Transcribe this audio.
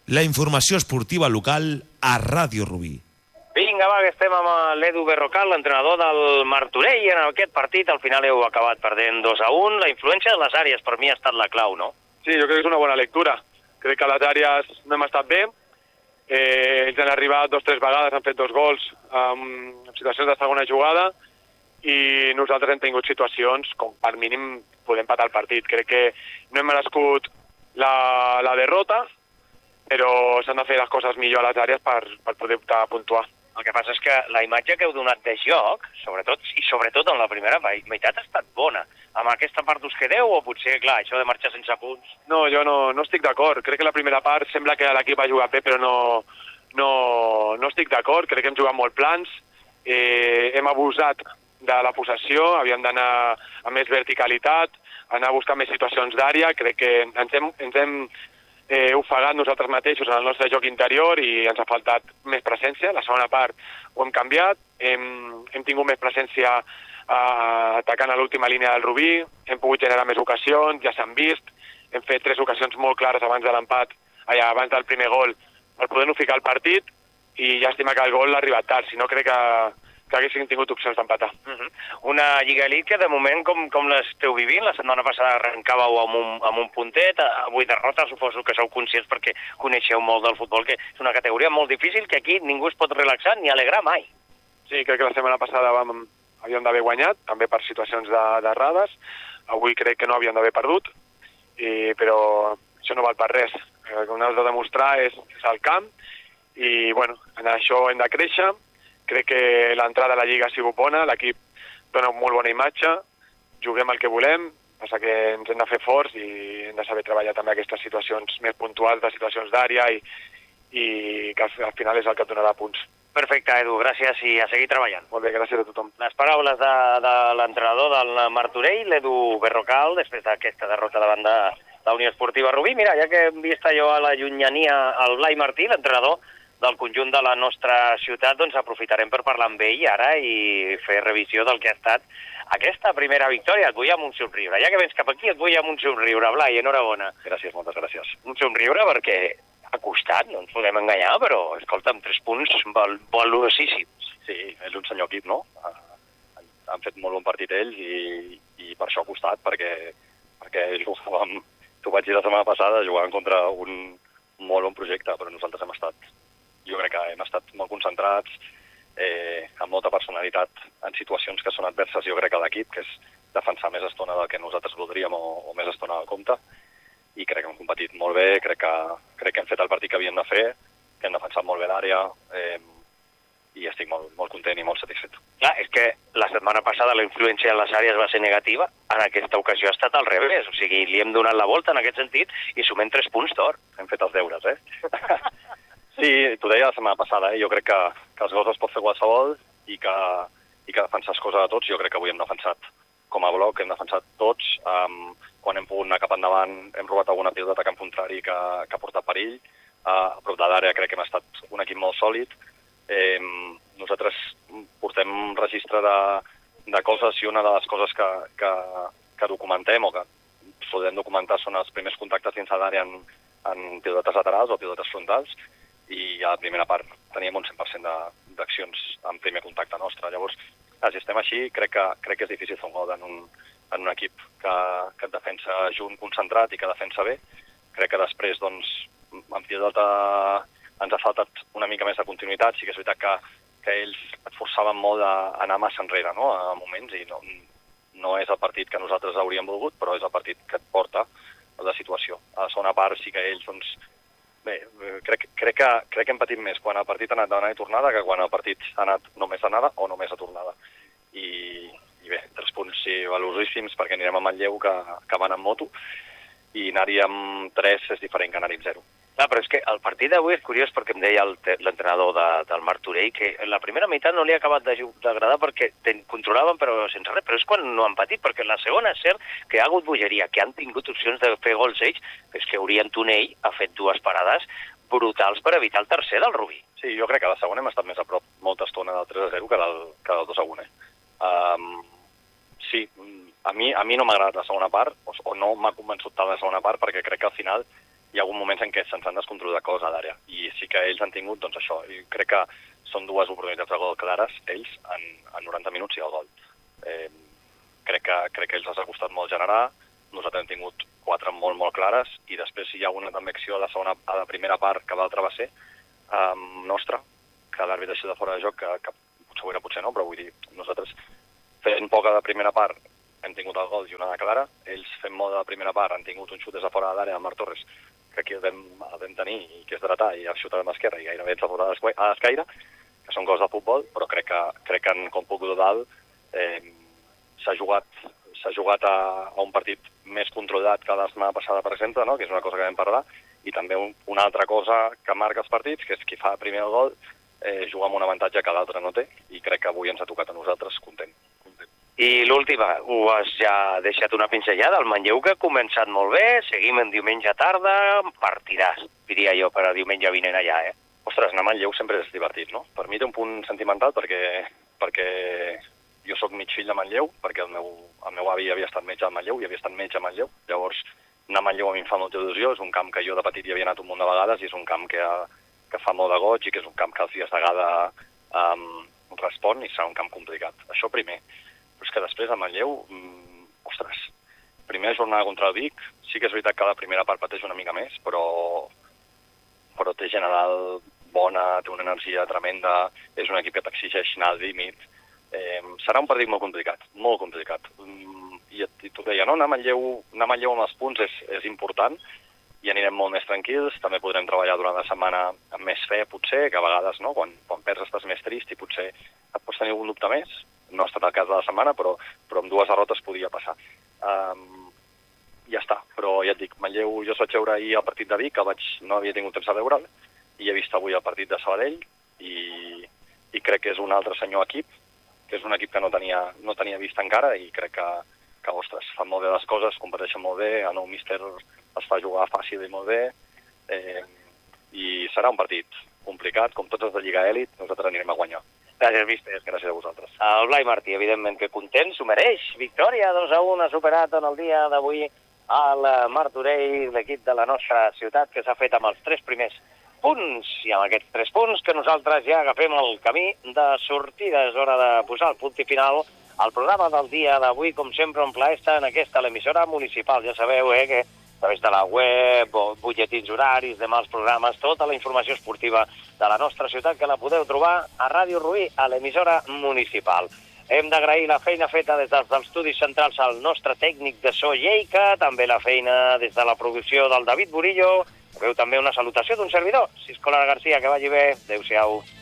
La informació esportiva local a Ràdio Rubí. Vinga, va, que estem amb l'Edu Berrocal, l'entrenador del Martorell, i en aquest partit al final heu acabat perdent 2-1. La influència de les àrees per mi ha estat la clau, no? Sí, jo crec que és una bona lectura. Crec que a les àrees no hem estat bé. Ells han arribat 2 o 3 vegades, han fet 2 gols en situacions de segona jugada, i nosaltres hem tingut situacions com per mínim poder empatar el partit. Crec que no hem merescut la derrota, però s'han de fer les coses millor a les àrees per poder optar a puntuar. El que passa és que la imatge que heu donat de joc, sobretot en la primera meitat, ha estat bona. Amb aquesta part us quedeu o potser, clar, això de marxar sense punts? No, jo no estic d'acord. Crec que la primera part sembla que l'equip ha jugat bé, però no estic d'acord. Crec que hem jugat molt plans, hem abusat de la possessió, havíem d'anar a més verticalitat, anar a buscar més situacions d'àrea. Crec que ens hem ofegat nosaltres mateixos en el nostre joc interior i ens ha faltat més presència. La segona part ho hem canviat, hem tingut més presència atacant a l'última línia del Rubí, hem pogut generar més ocasions, ja s'han vist, hem fet 3 ocasions molt clares abans de l'empat, abans del primer gol, per poder-nos ficar al partit, i llàstima que el gol ha arribat tard, si no crec que haguessin tingut opcions d'empatar. Una Lliga Elite que de moment com l'esteu vivint? La setmana passada arrencàveu amb un puntet, avui derrota, suposo que sou conscients perquè coneixeu molt del futbol, que és una categoria molt difícil que aquí ningú es pot relaxar ni alegrar mai. Sí, crec que la setmana passada havíem d'haver guanyat, també per situacions d'errades. Avui crec que no havíem d'haver perdut, però això no val per res. El que hem de demostrar és el camp, i bueno, en això hem de créixer. Crec que l'entrada a la Lliga ha sigut bona, l'equip dona molt bona imatge, juguem el que volem, passa que ens hem de fer forts i hem de saber treballar també aquestes situacions més puntuals, de situacions d'àrea, i que al final és el que et donarà punts. Perfecte, Edu, gràcies i a seguir treballant. Molt bé, gràcies a tothom. Les paraules de l'entrenador del Martorell, l'Edu Berrocal, després d'aquesta derrota davant de la Unió Esportiva Rubí. Mira, ja que hem vist allò a la llunyania el Blai Martí, l'entrenador del conjunt de la nostra ciutat, doncs aprofitarem per parlar amb ell ara i fer revisió del que ha estat aquesta primera victòria. Et vull amb un somriure. Ja que vens cap aquí, et vull amb un somriure. Blai, enhorabona. Gràcies, moltes gràcies. Un somriure perquè ha costat, no ens podem enganyar, però, escolta'm, 3 punts valuosíssims. Sí, és un senyor equip, no? Han fet molt bon partit ells i per això ha costat, perquè jugàvem, t'ho vaig dir la setmana passada, jugàvem contra un molt bon projecte, però nosaltres jo crec que hem estat molt concentrats, amb molta personalitat en situacions que són adverses, jo crec, a l'equip, que és defensar més estona del que nosaltres voldríem o més estona del compte, i crec que hem competit molt bé, crec que hem fet el partit que havíem de fer, que hem defensat molt bé l'àrea, i estic molt content i molt satisfet. Clar, és que la setmana passada la influència en les àrees va ser negativa, en aquesta ocasió ha estat al revés, o sigui, li hem donat la volta en aquest sentit i sumem 3 punts d'or. Hem fet els deures, Sí, t'ho deia la setmana passada, jo crec que els gols els pot fer qualsevol i que defensar és cosa de tots. Jo crec que avui hem defensat com a bloc, hem defensat tots. Quan hem pogut anar cap endavant hem robat alguna pilota de camp contrari que ha portat perill. A prop de l'àrea crec que hem estat un equip molt sòlid. Nosaltres portem registre de coses, i una de les coses que documentem o que podem documentar són els primers contactes dins de l'àrea en pilotes laterals o pilotes frontals, i a la primera part teníem un 100% d'accions en primer contacte nostre. Llavors, si estem així, crec que és difícil fer un gol en un equip que et defensa junt, concentrat i que defensa bé. Crec que després, doncs, en pilota ens ha faltat una mica més de continuïtat. Sí que és veritat que ells et forçaven molt a anar massa enrere, no?, a moments, i no és el partit que nosaltres hauríem volgut, però és el partit que et porta a la situació. A la segona part sí que ells, doncs, bé, crec que hem patit més quan el partit ha anat d'anada i tornada que quan el partit ha anat només d'anada o només a tornada. I bé, 3 punts sí, valuosíssims, perquè anirem amb el Lleu que van en moto, i anar-hi amb 3 és diferent que anar-hi amb 0. Clar, però és que el partit d'avui és curiós perquè em deia l'entrenador del Martorell que la primera meitat no li ha acabat d'agradar perquè controlaven però sense res, però és quan no han patit, perquè la segona és cert que hi ha hagut bogeria, que han tingut opcions de fer gols ells, és que Orient Tonell ha fet 2 parades brutals per evitar el tercer del Rubí. Sí, jo crec que a la segona hem estat més a prop molta estona del 3-0 que del 2-1. Sí, a mi no m'ha agradat la segona part, o no m'ha convençut tant la segona part, perquè crec que al final hi ha hagut moments en què se'ns han descontrolat coses a l'àrea, i sí que ells han tingut, doncs això, i crec que són dues oportunitats de gol clares, ells, en 90 minuts i el gol. Crec que ells els ha costat molt generar, nosaltres hem tingut 4 molt, molt clares, i després hi ha una també acció a la primera part, que l'altra va ser nostra, que l'àrbitre així de fora de joc, que potser no, però vull dir, nosaltres fent poca de primera part hem tingut el gol i una de clara, ells fent molt de la primera part han tingut un xut des de fora de l'àrea de Marc Torres, que aquí el vam tenir, i que és dretà, i ha xutat amb l'esquerra, i gairebé ens ha fotut a l'escaire, que són gols de futbol, però crec que en còmput global s'ha jugat a un partit més controlat que la setmana passada, per exemple, no? Que és una cosa que vam parlar, i també una altra cosa que marca els partits, que és qui fa primer el gol, jugar amb un avantatge que l'altre no té, i crec que avui ens ha tocat a nosaltres content. I l'última, ho has ja deixat una pinzellada, el Manlleu, que ha començat molt bé, seguim en diumenge tarda, partidàs, diria jo, per a diumenge vinent allà, Ostres, anar a Manlleu sempre és divertit, no? Per mi té un punt sentimental perquè jo sóc mig fill de Manlleu, perquè el meu avi havia estat metge a Manlleu i havia estat metge a Manlleu. Llavors, anar a Manlleu a mi em fa molta il·lusió, és un camp que jo de petit hi havia anat un munt de vegades i és un camp que fa molt de goig i que és un camp que els dies de gada respon i serà un camp complicat. Això primer. Però és que després a Manlleu, ostres, primera jornada contra el Vic, sí que és veritat que la primera part pateix una mica més, però té general bona, té una energia tremenda, és un equip que t'exigeix anar al límit. Serà un partit molt complicat, molt complicat. I t'ho deia, no? Anar a Manlleu amb els punts és important i anirem molt més tranquils, també podrem treballar durant la setmana amb més fe, potser, que a vegades, no? Quan perds estàs més trist i potser et pots tenir algun dubte més. No ha estat el cas de la setmana, però amb 2 derrotes podia passar. Ja està, però ja et dic, Manlleu, jo vaig veure ahir el partit de Vic, no havia tingut temps de veure'l, i he vist avui el partit de Sabadell, i crec que és un altre senyor equip, que és un equip que no tenia vist encara, i crec que ostres, fan molt bé les coses, competeixen molt bé, el nou míster es fa jugar fàcil i molt bé, i serà un partit complicat, com tots els de Lliga Elit, nosaltres anirem a guanyar. Gràcies, míster. Gràcies a vosaltres. El Blai Martí, evidentment que content, s'ho mereix. Victòria 2-1, ha superat en el dia d'avui el Martorell, l'equip de la nostra ciutat, que s'ha fet amb els 3 primers punts. I amb aquests 3 punts que nosaltres ja agafem el camí de sortida. És hora de posar el punt i final al programa del dia d'avui, com sempre, un plaer estar en aquesta, l'emissora municipal. Ja sabeu, que a través de la web, butlletins horaris, demà els programes, tota la informació esportiva de la nostra ciutat que la podeu trobar a Ràdio Rubí, a l'emissora municipal. Hem d'agrair la feina feta des dels estudis centrals al nostre tècnic de so Lleika, també la feina des de la producció del David Burillo. Veu també una salutació d'un servidor, Ciscola Garcia, que vagi bé. Adéu-siau.